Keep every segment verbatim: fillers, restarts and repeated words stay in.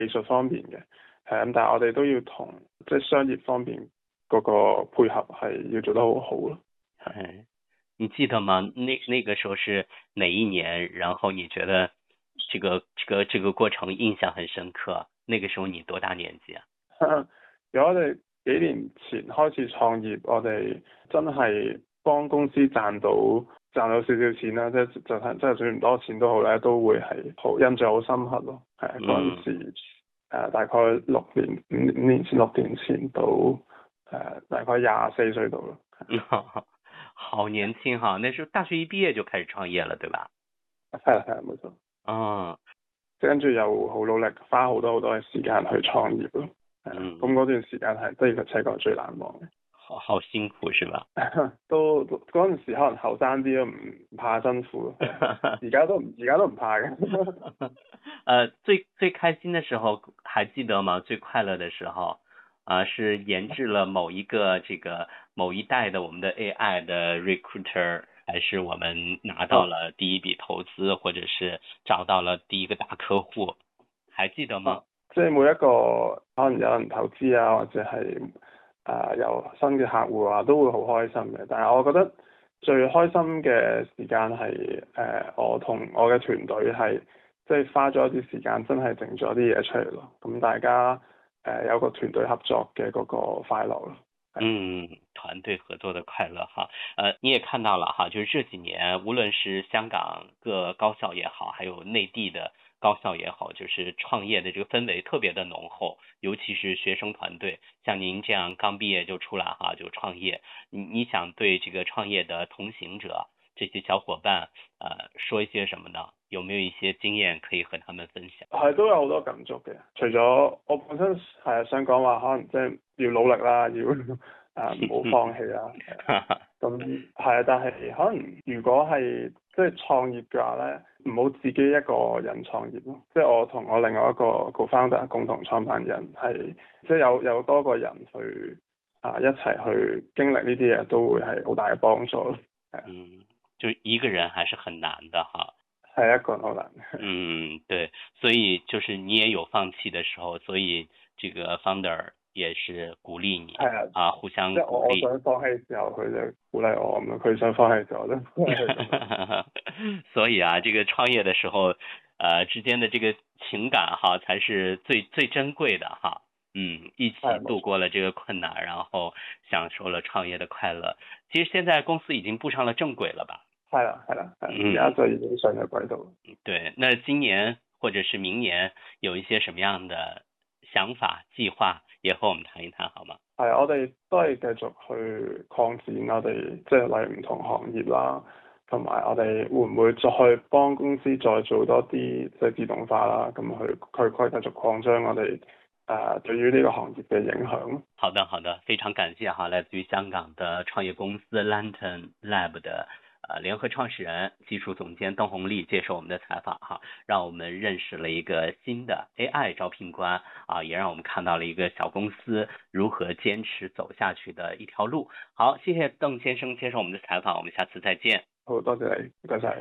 技術方面嘅，係咁，但係我哋都要同即係商業方面嗰個配合係要做得好好咯。 係，你記得嗎？那那個時候是哪一年？然後你覺得這個這個這個過程印象很深刻？那個時候你多大年紀啊？ 如果我哋幾年前開始創業，我哋真係幫公司賺到賺到少少錢啦，即係就係即係算唔多錢都好咧，都會係好印象好深刻咯。係嗰陣時誒、呃，大概六年五五年前六年前到誒、呃，大概廿四歲度咯。 好年輕哈！那時候大學一畢業就開始創業了，對吧？ 係啊係啊，冇錯。 哦， 跟住又好努力，花好多好多嘅時間去創業咯。嗯，咁嗰段時間係的而且確最難忘嘅。 好好辛苦是吧？ 都嗰陣時可能後生啲都唔怕辛苦，而家都而家都唔怕嘅。 呃，最最開心的時候還記得嗎？最快樂的時候啊、呃，是研製了某一個這個某一代的我們的 A I 的 recruiter，還是我們拿到了第一筆投資，或者是找到了第一個大客戶，還記得嗎？ 即係每一個可能有人投資啊，或者係誒、呃、有新嘅客戶啊，都會好開心嘅。但係我覺得最開心嘅時間係誒、呃、我同我嘅團隊係即係花咗一啲時間，真係整咗啲嘢出嚟咯。咁大家誒、呃、有個團隊合作嘅嗰個快樂咯。 嗯，團隊合作的快樂哈，呃，你也看到了哈，就是這幾年，無論是香港各高校也好，還有內地的高校也好，就是創業的這個氛圍特別的濃厚，尤其是學生團隊，像您這樣剛畢業就出來哈，就創業，你你想對這個創業的同行者這些小伙伴，呃，說一些什麼呢？有沒有一些經驗可以和他們分享？ 係都有好多感觸嘅，除咗我本身係想講話，可能即係要努力啦，要誒唔好放棄啦。咁係啊，但係可能如果係即係創業嘅話咧，唔好自己一個人創業咯。即係我同我另外一個 co-founder 共同創辦人係，即係有有多個人去啊一齊去經歷呢啲嘢，都會係好大嘅幫助咯。 嗯，就一個人還是很難的哈。 係一個人好難。 嗯，對，所以就是你也有放棄的時候，所以這個 founder 也是鼓勵你，係啊，啊，互相鼓勵。即係我想放棄嘅時候，佢就鼓勵我咁樣；佢想放棄嘅時候，就鼓勵。 所以啊，這個創業的時候，呃，之間的這個情感哈，才是最最珍貴的哈。嗯，一起度過了這個困難，然後享受了創業的快樂。其實現在公司已經步上了正軌了吧？ 係啦，係啦，而家就已經上咗軌道。 對，那今年或者是明年有一些什麼樣的想法計劃，也和我們談一談好嗎？ 係，我哋都係繼續去擴展我哋即係例如唔同行業啦，同埋我哋會唔會再去幫公司再做多啲即係自動化啦，咁去去可以繼續擴張我哋誒、呃、對於呢個行業嘅影響。 好的，好的，非常感謝哈，來自於香港的創業公司 Lantern Lab 的。呃，聯合創始人、技術總監鄧宏利接受我們的採訪哈，讓我們認識了一個新的 A I 招聘官啊，也讓我們看到了一個小公司如何堅持走下去的一條路。好，謝謝鄧先生接受我們的採訪，我們下次再見。 好，多謝你，唔該晒。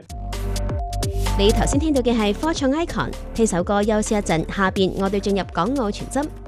你頭先聽到嘅係科創 Icon，聽首歌休息一陣，下邊我哋進入港澳傳真。